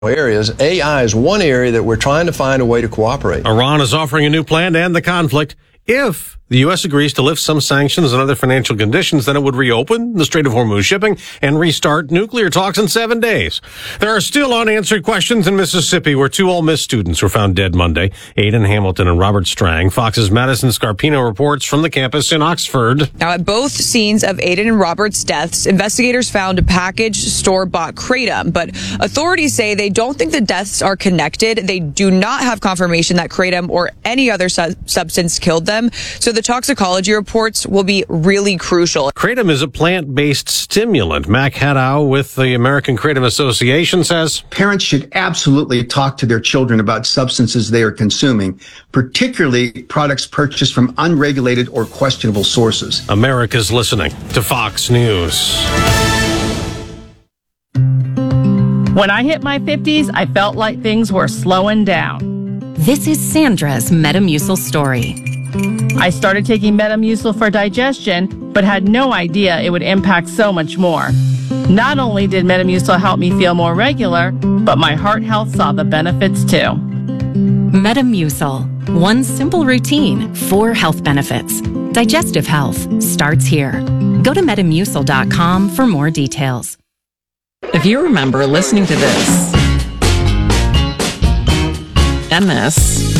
areas. AI is one area that we're trying to find a way to cooperate. Iran is offering a new plan to end the conflict. If the U.S. agrees to lift some sanctions and other financial conditions, then it would reopen the Strait of Hormuz shipping and restart nuclear talks in 7 days. There are still unanswered questions in Mississippi, where 2 Ole Miss students were found dead Monday. Aiden Hamilton and Robert Strang. Fox's Madison Scarpino reports from the campus in Oxford. Now, at both scenes of Aiden and Robert's deaths, investigators found a packaged store-bought kratom, but authorities say they don't think the deaths are connected. They do not have confirmation that kratom or any other substance killed them. So the toxicology reports will be really crucial. Kratom is a plant-based stimulant. Mac Haddow with the American Kratom Association says parents should absolutely talk to their children about substances they are consuming, particularly products purchased from unregulated or questionable sources. America's listening to Fox News. When I hit my 50s, I felt like things were slowing down. This is Sandra's Metamucil story. I started taking Metamucil for digestion, but had no idea it would impact so much more. Not only did Metamucil help me feel more regular, but my heart health saw the benefits too. Metamucil. One simple routine, 4 health benefits. Digestive health starts here. Go to Metamucil.com for more details. If you remember listening to this, and this,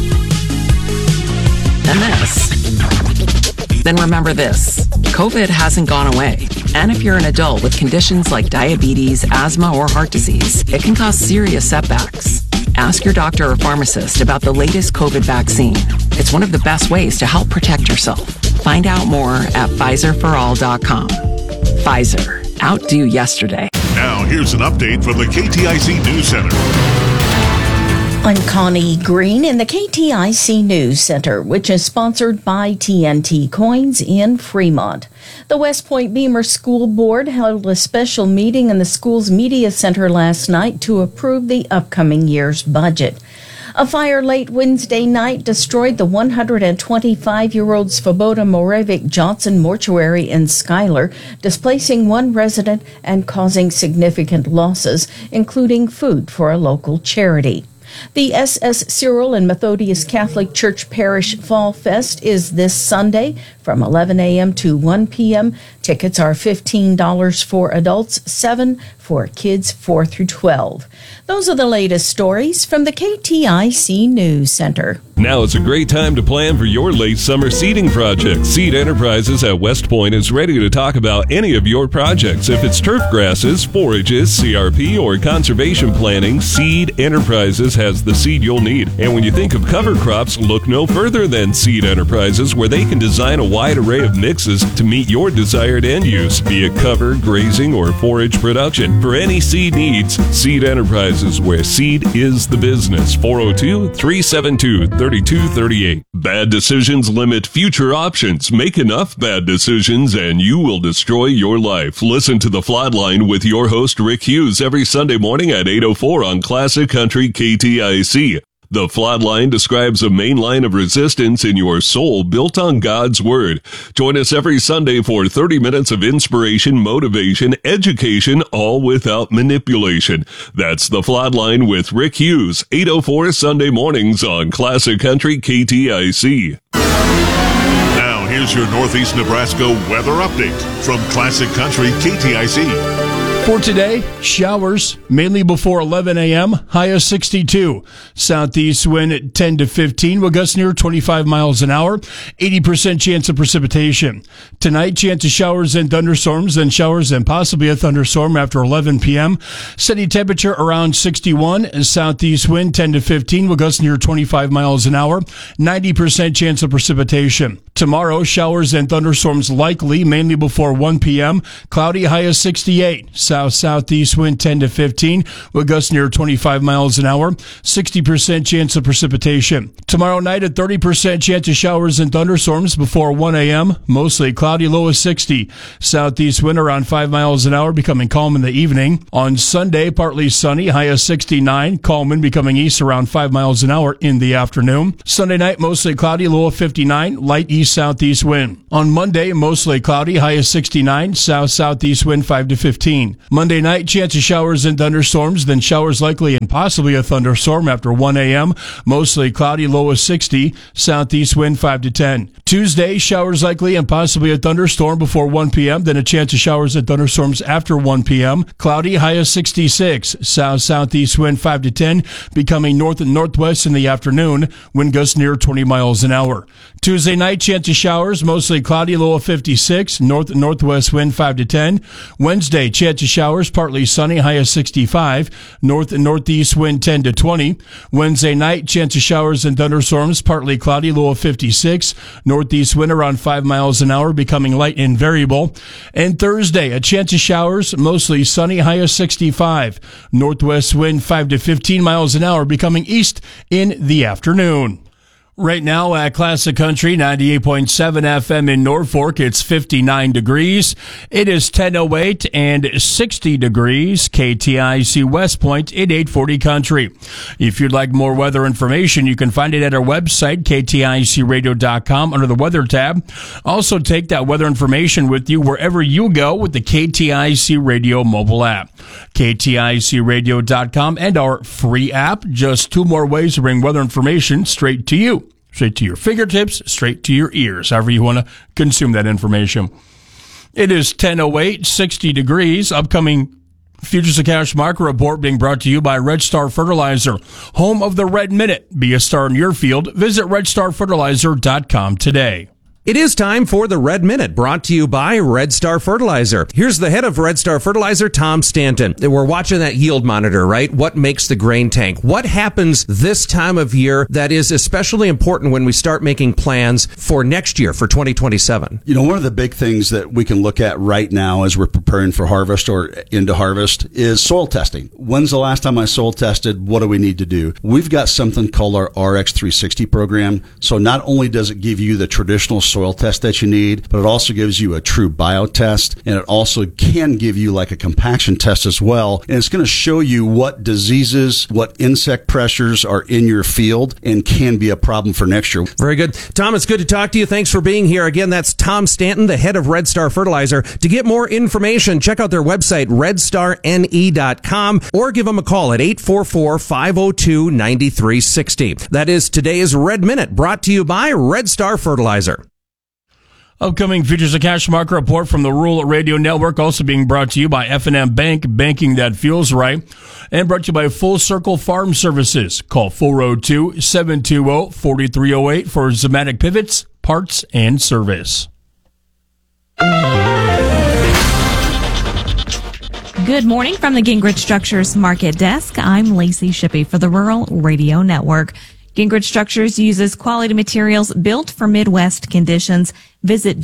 then remember this. COVID hasn't gone away. And if you're an adult with conditions like diabetes, asthma, or heart disease, it can cause serious setbacks. Ask your doctor or pharmacist about the latest COVID vaccine. It's one of the best ways to help protect yourself. Find out more at PfizerForAll.com. Pfizer. Outdo yesterday. Now, here's an update from the KTIC News Center. I'm Connie Green in the KTIC News Center, which is sponsored by TNT Coins in Fremont. The West Point Beamer School Board held a special meeting in the school's media center last night to approve the upcoming year's budget. A fire late Wednesday night destroyed the 125-year-old Svoboda Moravec Johnson mortuary in Schuyler, displacing one resident and causing significant losses, including food for a local charity. The SS Cyril and Methodius Catholic Church Parish Fall Fest is this Sunday from 11 a.m. to 1 p.m. Tickets are $15 for adults, $7 for kids 4 through 12. Those are the latest stories from the KTIC News Center. Now is a great time to plan for your late summer seeding project. Seed Enterprises at West Point is ready to talk about any of your projects. If it's turf grasses, forages, CRP, or conservation planning, Seed Enterprises has the seed you'll need. And when you think of cover crops, look no further than Seed Enterprises, where they can design a wide array of mixes to meet your desired end use, be it cover, grazing, or forage production. For any seed needs, Seed Enterprises, where seed is the business. 402-372-3238. Bad decisions limit future options. Make enough bad decisions and you will destroy your life. Listen to The Flatline with your host Rick Hughes every Sunday morning at 8:04 on Classic Country KTIC. The Flatline describes a main line of resistance in your soul built on God's Word. Join us every Sunday for 30 minutes of inspiration, motivation, education, all without manipulation. That's The Flatline with Rick Hughes, 8:04 Sunday mornings on Classic Country KTIC. Now, here's your Northeast Nebraska weather update from Classic Country KTIC. For today, showers, mainly before 11 a.m., high of 62. Southeast wind at 10 to 15, will gust near 25 miles an hour, 80% chance of precipitation. Tonight, chance of showers and thunderstorms, then showers and possibly a thunderstorm after 11 p.m. Steady temperature around 61. Southeast wind 10 to 15, will gust near 25 miles an hour, 90% chance of precipitation. Tomorrow, showers and thunderstorms likely, mainly before 1 p.m. Cloudy, high of 68. South-southeast wind 10 to 15, will gust near 25 miles an hour, 60% chance of precipitation. Tomorrow night, a 30% chance of showers and thunderstorms before 1 a.m. Mostly cloudy, low of 60. Southeast wind around 5 miles an hour, becoming calm in the evening. On Sunday, partly sunny, high of 69. Calm wind becoming east around 5 miles an hour in the afternoon. Sunday night, mostly cloudy, low of 59. Light east-southeast wind. On Monday, mostly cloudy, high of 69. South-southeast wind 5 to 15. Monday night, chance of showers and thunderstorms, then showers likely and possibly a thunderstorm after 1 a.m. Mostly cloudy, low of 60, southeast wind 5 to 10. Tuesday, showers likely and possibly a thunderstorm before 1 p.m., then a chance of showers and thunderstorms after 1 p.m. Cloudy, high of 66, southeast wind 5 to 10, becoming north and northwest in the afternoon, wind gusts near 20 miles an hour. Tuesday night, chance of showers, mostly cloudy, low of 56, north and northwest wind 5 to 10. Wednesday, chance of showers, partly sunny, high of 65, north and northeast wind 10 to 20. Wednesday night, chance of showers and thunderstorms, partly cloudy, low of 56, northeast wind around 5 miles an hour, becoming light and variable. And Thursday, a chance of showers, mostly sunny, high of 65, northwest wind 5 to 15 miles an hour, becoming east in the afternoon. Right now at Classic Country 98.7 FM in Norfolk, it's 59 degrees. It is 10:08 and 60 degrees. KTIC West Point at 840 Country. If you'd like more weather information, you can find it at our website, kticradio.com, under the Weather tab. Also take that weather information with you wherever you go with the KTIC Radio mobile app. KTICradio.com and our free app. Just 2 more ways to bring weather information straight to you. Straight to your fingertips, straight to your ears, however you want to consume that information. It is 10:08, 60 degrees. Upcoming Futures of Cash Market Report being brought to you by Red Star Fertilizer, home of the Red Minute. Be a star in your field. Visit redstarfertilizer.com today. It is time for the Red Minute, brought to you by Red Star Fertilizer. Here's the head of Red Star Fertilizer, Tom Stanton. We're watching that yield monitor, right? What makes the grain tank? What happens this time of year that is especially important when we start making plans for next year, for 2027? You know, one of the big things that we can look at right now as we're preparing for harvest or into harvest is soil testing. When's the last time I soil tested? What do we need to do? We've got something called our RX360 program. So not only does it give you the traditional soil test that you need, but it also gives you a true bio test, and it also can give you like a compaction test as well. And it's going to show you what diseases, what insect pressures are in your field and can be a problem for next year. Very good. Tom, it's good to talk to you. Thanks for being here. Again, that's Tom Stanton, the head of Red Star Fertilizer. To get more information, check out their website, redstarne.com, or give them a call at 844-502-9360. That is today's Red Minute, brought to you by Red Star Fertilizer. Upcoming Futures of Cash Market Report from the Rural Radio Network, also being brought to you by F&M Bank, banking that feels right, and brought to you by Full Circle Farm Services. Call 402-720-4308 for Zematic pivots, parts, and service. Good morning from the Gingrich Structures Market Desk. I'm Lacey Shippey for the Rural Radio Network. Gingrich Structures uses quality materials built for Midwest conditions. Visit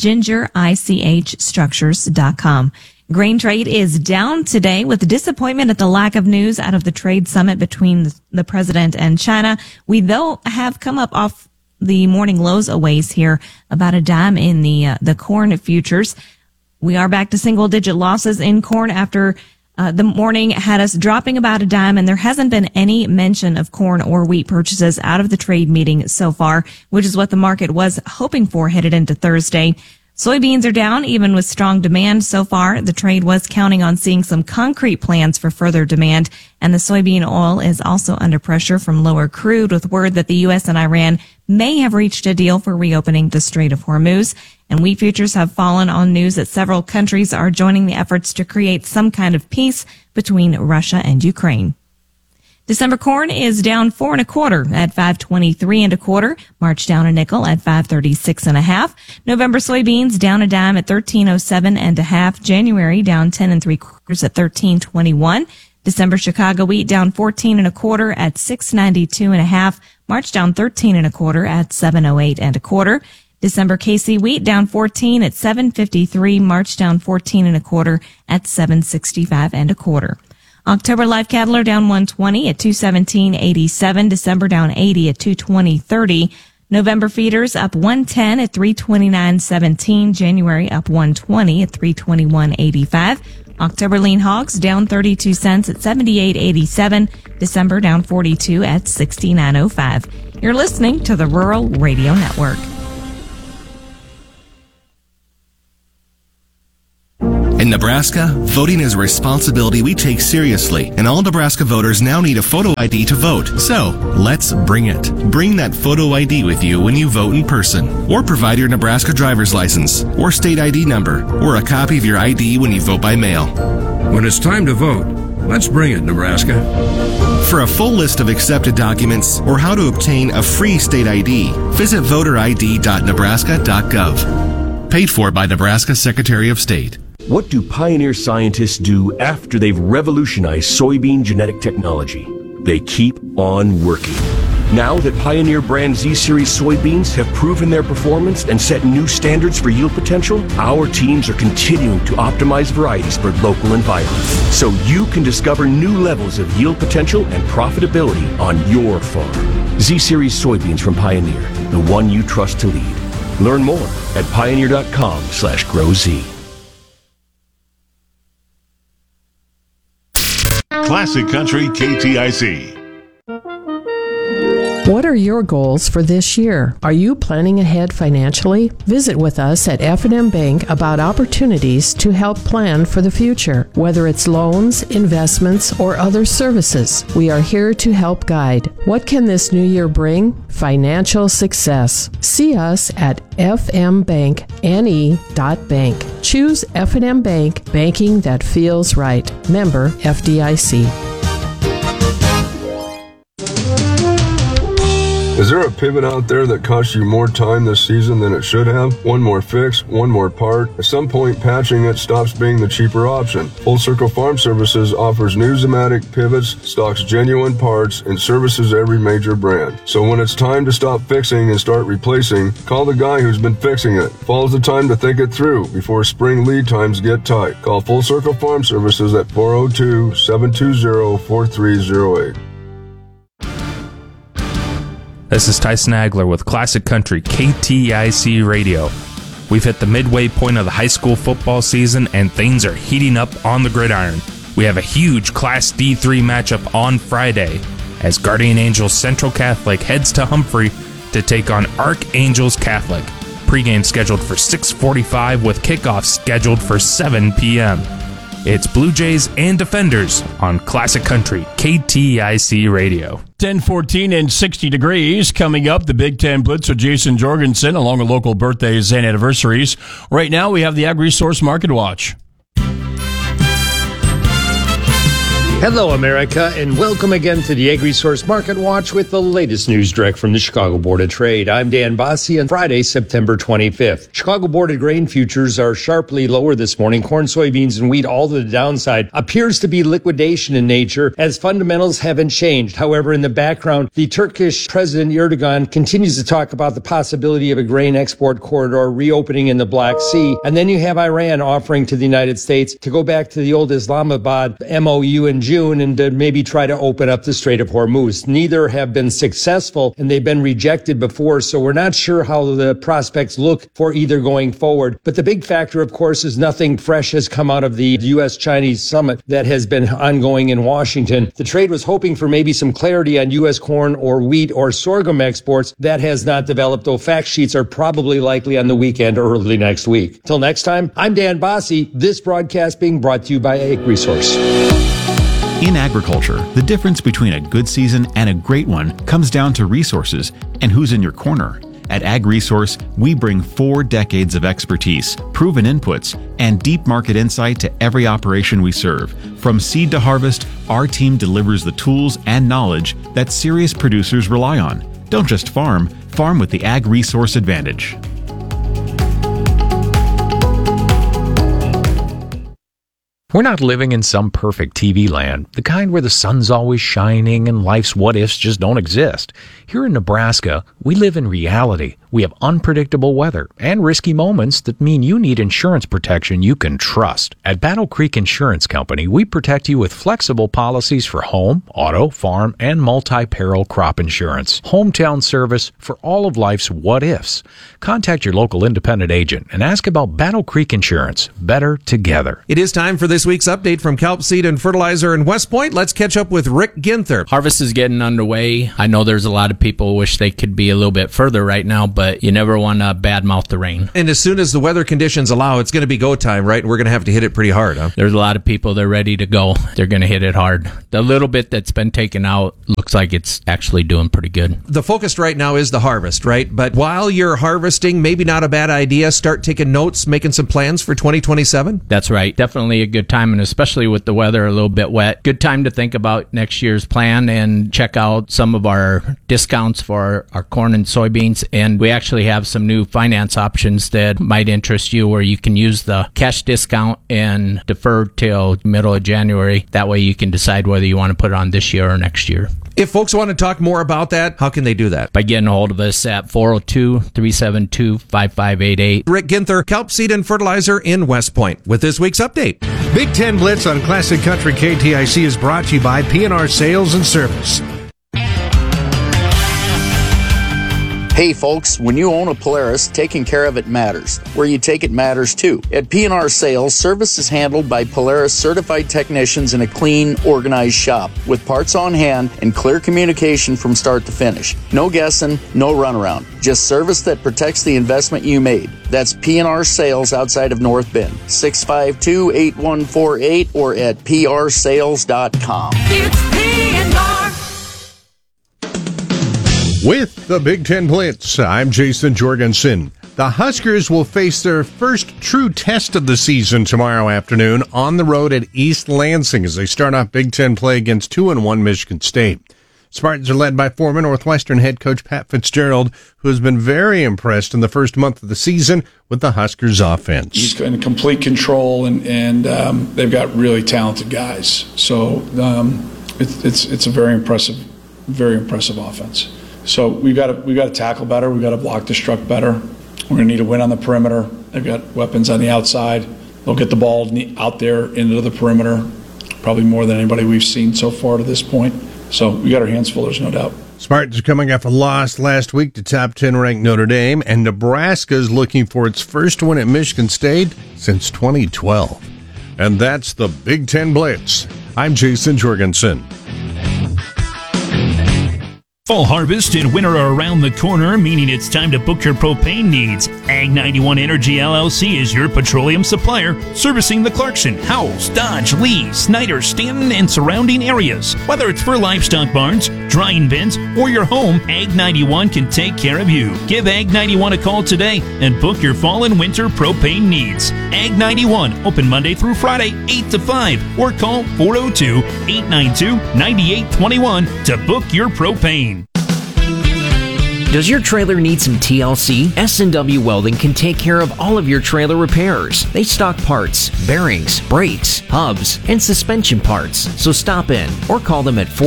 gingerichstructures.com. Grain trade is down today with disappointment at the lack of news out of the trade summit between the president and China. We, though, have come up off the morning lows a ways here, about a dime in the corn futures. We are back to single-digit losses in corn after the morning had us dropping about a dime, and there hasn't been any mention of corn or wheat purchases out of the trade meeting so far, which is what the market was hoping for headed into Thursday. Soybeans are down, even with strong demand so far. The trade was counting on seeing some concrete plans for further demand, and the soybean oil is also under pressure from lower crude, with word that the U.S. and Iran may have reached a deal for reopening the Strait of Hormuz. And wheat futures have fallen on news that several countries are joining the efforts to create some kind of peace between Russia and Ukraine. December corn is down 4 1/4 at $5.23 1/4. March down a nickel at $5.36 1/2. November soybeans down a dime at $13.07 1/2. January down 10 3/4 at $13.21. December Chicago wheat down 14 1/4 at $6.92 1/2. March down 13 1/4 at $7.08 1/4. December KC wheat down 14 at $7.53. March down 14 1/4 at $7.65 1/4. October live cattle are down 120 at $217.87. December down 80 at $220.30. November feeders up 110 at $329.17. January up 120 at $321.85. October lean hogs down 32 cents at $78.87. December down 42 at $69.05. You're listening to the Rural Radio Network. In Nebraska, voting is a responsibility we take seriously, and all Nebraska voters now need a photo ID to vote. So, let's bring it. Bring that photo ID with you when you vote in person, or provide your Nebraska driver's license, or state ID number, or a copy of your ID when you vote by mail. When it's time to vote, let's bring it, Nebraska. For a full list of accepted documents or how to obtain a free state ID, visit voterid.nebraska.gov. Paid for by Nebraska Secretary of State. What do Pioneer scientists do after they've revolutionized soybean genetic technology? They keep on working. Now that Pioneer brand Z-Series soybeans have proven their performance and set new standards for yield potential, our teams are continuing to optimize varieties for local environments, so you can discover new levels of yield potential and profitability on your farm. Z-Series soybeans from Pioneer, the one you trust to lead. Learn more at pioneer.com/growz. Classic Country KTIC. What are your goals for this year? Are you planning ahead financially? Visit with us at F&M Bank about opportunities to help plan for the future, whether it's loans, investments, or other services. We are here to help guide. What can this new year bring? Financial success. See us at fmbankne.bank. Choose F&M Bank, banking that feels right. Member FDIC. Is there a pivot out there that costs you more time this season than it should have? One more fix, one more part. At some point, patching it stops being the cheaper option. Full Circle Farm Services offers new Zematic pivots, stocks genuine parts, and services every major brand. So when it's time to stop fixing and start replacing, call the guy who's been fixing it. Fall's the time to think it through before spring lead times get tight. Call Full Circle Farm Services at 402-720-4308. This is Tyson Agler with Classic Country KTIC Radio. We've hit the midway point of the high school football season and things are heating up on the gridiron. We have a huge Class D3 matchup on Friday as Guardian Angels Central Catholic heads to Humphrey to take on Archangels Catholic. Pre-game scheduled for 6:45 with kickoff scheduled for 7 p.m. It's Blue Jays and Defenders on Classic Country KTIC Radio. 10:14 and 60 degrees. Coming up, the Big Ten Blitz with Jason Jorgensen, along with local birthdays and anniversaries. Right now, we have the Ag Resource Market Watch. Hello, America, and welcome again to the Agri-Source Market Watch with the latest news direct from the Chicago Board of Trade. I'm Dan Bossie on Friday, September 25th. Chicago Board of Grain futures are sharply lower this morning. Corn, soybeans, and wheat all to the downside. Appears to be liquidation in nature as fundamentals haven't changed. However, in the background, the Turkish President Erdogan continues to talk about the possibility of a grain export corridor reopening in the Black Sea. And then you have Iran offering to the United States to go back to the old Islamabad MOU in June and to maybe try to open up the Strait of Hormuz. Neither have been successful and they've been rejected before, so we're not sure how the prospects look for either going forward. But the big factor, of course, is nothing fresh has come out of the U.S.-Chinese summit that has been ongoing in Washington. The trade was hoping for maybe some clarity on U.S. corn or wheat or sorghum exports. That has not developed, though fact sheets are probably likely on the weekend or early next week. Till next time, I'm Dan Bossie. This broadcast being brought to you by Ag Resource. In agriculture, the difference between a good season and a great one comes down to resources and who's in your corner. At Ag Resource, we bring 4 decades of expertise, proven inputs, and deep market insight to every operation we serve. From seed to harvest, our team delivers the tools and knowledge that serious producers rely on. Don't just farm, farm with the Ag Resource advantage. We're not living in some perfect TV land, the kind where the sun's always shining and life's what-ifs just don't exist. Here in Nebraska, we live in reality. We have unpredictable weather and risky moments that mean you need insurance protection you can trust. At Battle Creek Insurance Company, we protect you with flexible policies for home, auto, farm, and multi-peril crop insurance. Hometown service for all of life's what-ifs. Contact your local independent agent and ask about Battle Creek Insurance. Better together. It is time for this week's update from Kelp Seed and Fertilizer in West Point. Let's catch up with Rick Ginther. Harvest is getting underway. I know there's a lot of people who wish they could be a little bit further right now, but but you never want to badmouth the rain. And as soon as the weather conditions allow, it's going to be go time, right? And we're going to have to hit it pretty hard, huh? There's a lot of people that are ready to go. They're going to hit it hard. The little bit that's been taken out looks like it's actually doing pretty good. The focus right now is the harvest, right? But while you're harvesting, maybe not a bad idea, start taking notes, making some plans for 2027? That's right. Definitely a good time, and especially with the weather a little bit wet, good time to think about next year's plan and check out some of our discounts for our corn and soybeans. And we actually have some new finance options that might interest you, where you can use the cash discount and defer till middle of January. That way you can decide whether you want to put it on this year or next year. If folks want to talk more about that, how can they do that? By getting a hold of us at 402-372-5588. Rick Ginther, Kelp Seed and Fertilizer in West Point, with this week's update. Big Ten Blitz on Classic Country KTIC is brought to you by P&R Sales and Service. Hey folks, when you own a Polaris, taking care of it matters. Where you take it matters too. At P&R Sales, service is handled by Polaris certified technicians in a clean, organized shop with parts on hand and clear communication from start to finish. No guessing, no runaround. Just service that protects the investment you made. That's P&R Sales outside of North Bend. 652-8148 or at prsales.com. It's P&R. With the Big Ten Blitz, I'm Jason Jorgensen. The Huskers will face their first true test of the season tomorrow afternoon on the road at East Lansing as they start off Big Ten play against 2-1 Michigan State. Spartans are led by former Northwestern head coach Pat Fitzgerald, who has been very impressed in the first month of the season with the Huskers offense. He's in complete control, and they've got really talented guys. So it's a very impressive offense. So we've got to tackle better. We've got to block the struck better. We're going to need a win on the perimeter. They've got weapons on the outside. They'll get the ball out there into the perimeter, probably more than anybody we've seen so far to this point. So we got our hands full, there's no doubt. Spartans are coming off a loss last week to top 10 ranked Notre Dame, and Nebraska is looking for its first win at Michigan State since 2012. And that's the Big Ten Blitz. I'm Jason Jorgensen. Fall harvest and winter are around the corner, meaning it's time to book your propane needs. Ag 91 Energy LLC is your petroleum supplier, servicing the Clarkson, Howells, Dodge, Lee, Snyder, Stanton, and surrounding areas. Whether it's for livestock barns, drying bins, or your home, Ag 91 can take care of you. Give Ag 91 a call today and book your fall and winter propane needs. Ag 91, open Monday through Friday, 8 to 5, or call 402-892-9821 to book your propane. Does your trailer need some TLC? S&W Welding can take care of all of your trailer repairs. They stock parts, bearings, brakes, hubs, and suspension parts. So stop in or call them at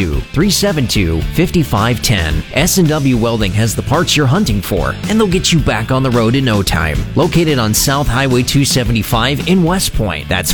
402-372-5510. S&W Welding has the parts you're hunting for, and they'll get you back on the road in no time. Located on South Highway 275 in West Point. That's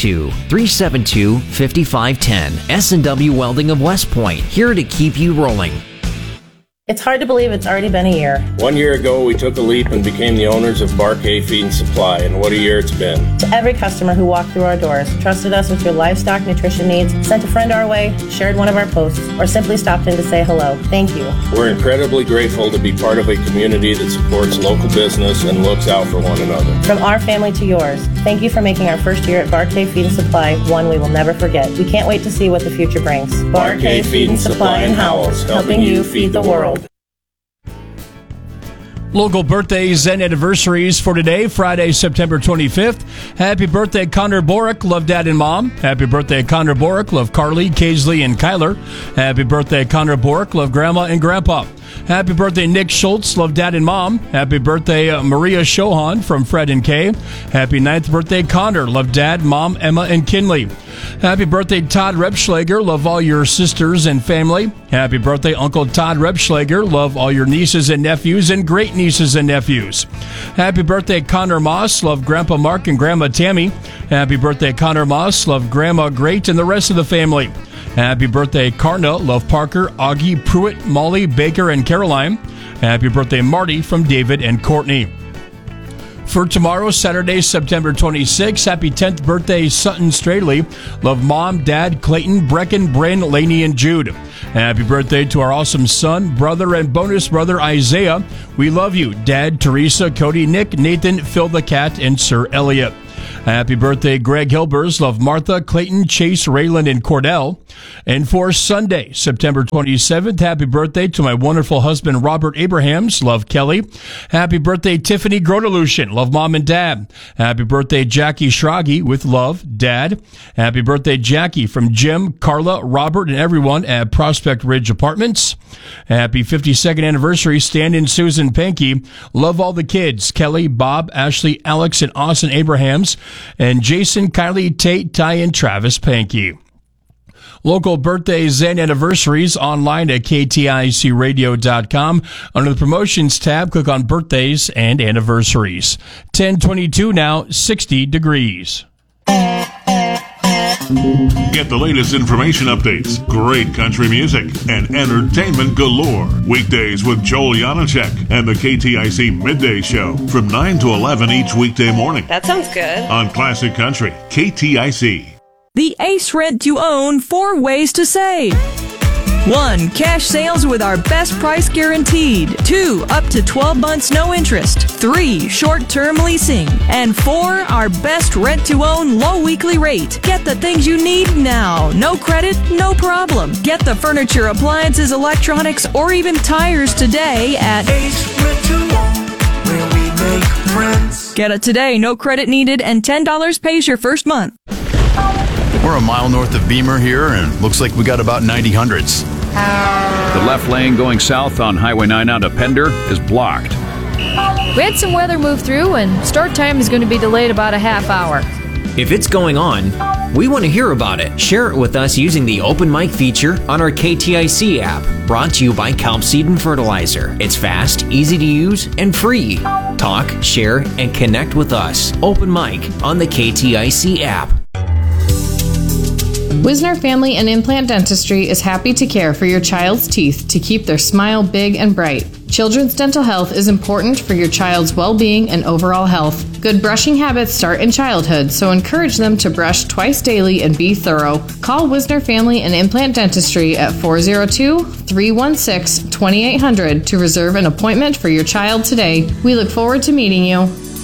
402-372-5510. S&W Welding of West Point, here to keep you rolling. It's hard to believe it's already been a year. 1 year ago, we took a leap and became the owners of Bark Hay Feed and Supply, and what a year it's been. To every customer who walked through our doors, trusted us with your livestock nutrition needs, sent a friend our way, shared one of our posts, or simply stopped in to say hello, thank you. We're incredibly grateful to be part of a community that supports local business and looks out for one another. From our family to yours, thank you for making our first year at Bark Hay Feed and Supply one we will never forget. We can't wait to see what the future brings. Bark Hay Feed and Supply in Howells, helping you feed the world. Local birthdays and anniversaries for today, Friday, September 25th. Happy birthday, Connor Borick. Love Dad and Mom. Happy birthday, Connor Borick. Love Carly, Kaisley, and Kyler. Happy birthday, Connor Borick. Love Grandma and Grandpa. Happy birthday, Nick Schultz. Love Dad and Mom. Happy birthday, Maria Shohan from Fred and Kay. Happy 9th birthday, Connor. Love Dad, Mom, Emma, and Kinley. Happy birthday, Todd Rebschlager. Love all your sisters and family. Happy birthday, Uncle Todd Rebschlager. Love all your nieces and nephews and great nieces and nephews. Happy birthday, Connor Moss. Love Grandpa Mark and Grandma Tammy. Happy birthday, Connor Moss. Love Grandma Great and the rest of the family. Happy birthday, Karna. Love Parker, Augie, Pruitt, Molly, Baker, and Caroline. Happy birthday, Marty, from David and Courtney. For tomorrow, Saturday, September 26th, happy 10th birthday, Sutton Straley. Love Mom, Dad, Clayton, Brecken, Bryn, Laney, and Jude. Happy birthday to our awesome son, brother, and bonus brother, Isaiah. We love you, Dad, Teresa, Cody, Nick, Nathan, Phil the Cat, and Sir Elliot. Happy birthday, Greg Hilbers. Love Martha, Clayton, Chase, Raylan, and Cordell. And for Sunday, September 27th, happy birthday to my wonderful husband, Robert Abrahams. Love Kelly. Happy birthday, Tiffany Grodelution. Love Mom and Dad. Happy birthday, Jackie Schragi with love, Dad. Happy birthday, Jackie, from Jim, Carla, Robert, and everyone at Prospect Ridge Apartments. Happy 52nd anniversary, stand-in Susan Pankey. Love all the kids, Kelly, Bob, Ashley, Alex, and Austin Abrahams. And Jason, Kylie, Tate, Ty, and Travis Pankey. Local birthdays and anniversaries online at kticradio.com. Under the promotions tab, click on birthdays and anniversaries. 10:22 now, 60 degrees. Get the latest information updates, great country music, and entertainment galore. Weekdays with Joel Janacek and the KTIC Midday Show from 9 to 11 each weekday morning. That sounds good. On Classic Country, KTIC. The Ace Rent to Own 4 ways to save. 1. Cash sales with our best price guaranteed. 2. Up to 12 months no interest. 3. Short-term leasing. And 4. Our best rent-to-own low weekly rate. Get the things you need now. No credit, no problem. Get the furniture, appliances, electronics, or even tires today at Ace Rent to Own, where we make friends. Get it today, no credit needed, and $10 pays your first month. We're a mile north of Beamer here, and looks like we got about 90 hundredths. The left lane going south on Highway 9 out of Pender is blocked. We had some weather move through, and start time is going to be delayed about a half hour. If it's going on, we want to hear about it. Share it with us using the open mic feature on our KTIC app. Brought to you by Kelp Seed and Fertilizer. It's fast, easy to use, and free. Talk, share, and connect with us. Open mic on the KTIC app. Wisner Family and Implant Dentistry is happy to care for your child's teeth to keep their smile big and bright. Children's dental health is important for your child's well-being and overall health. Good brushing habits start in childhood, so encourage them to brush twice daily and be thorough. Call Wisner Family and Implant Dentistry at 402-316-2800 to reserve an appointment for your child today. We look forward to meeting you.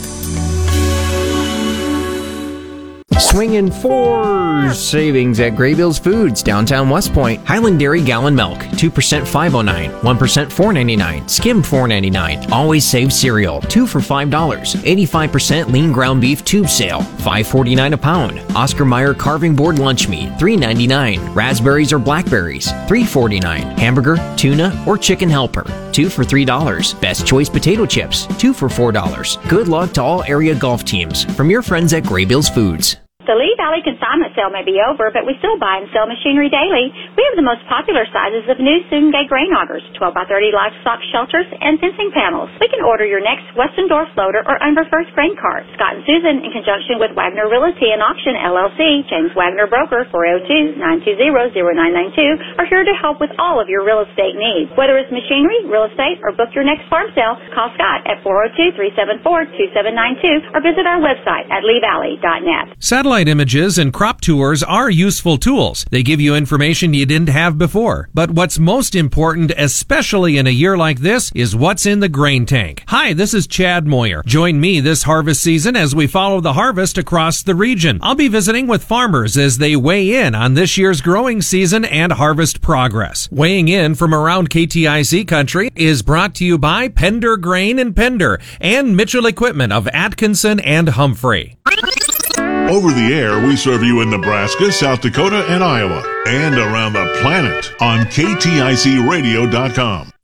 Swinging for savings at Graybills Foods, downtown West Point. Highland Dairy gallon milk, 2% $5.09, 1% $4.99, skim $4.99. Always Save cereal, 2 for $5. 85% lean ground beef tube sale, $5.49 a pound. Oscar Mayer carving board lunch meat, $3.99. Raspberries or blackberries, $3.49. Hamburger, tuna, or chicken helper, 2 for $3. Best Choice potato chips, 2 for $4. Good luck to all area golf teams from your friends at Graybills Foods. The Lee Valley consignment sale may be over, but we still buy and sell machinery daily. We have the most popular sizes of new Sungay grain augers, 12 by 30 livestock shelters, and fencing panels. We can order your next Western Dorf loader or Unverfirst grain cart. Scott and Susan, in conjunction with Wagner Realty and Auction LLC, James Wagner Broker, 402-920-0992, are here to help with all of your real estate needs. Whether it's machinery, real estate, or book your next farm sale, call Scott at 402-374-2792 or visit our website at leevalley.net. Satellite images and crop tours are useful tools. They give you information you didn't have before. But what's most important, especially in a year like this, is what's in the grain tank. Hi, this is Chad Moyer. Join me this harvest season as we follow the harvest across the region. I'll be visiting with farmers as they weigh in on this year's growing season and harvest progress. Weighing in from around KTIC country is brought to you by Pender Grain and Pender and Mitchell Equipment of Atkinson and Humphrey. Over the air, we serve you in Nebraska, South Dakota, and Iowa, and around the planet on KTICradio.com.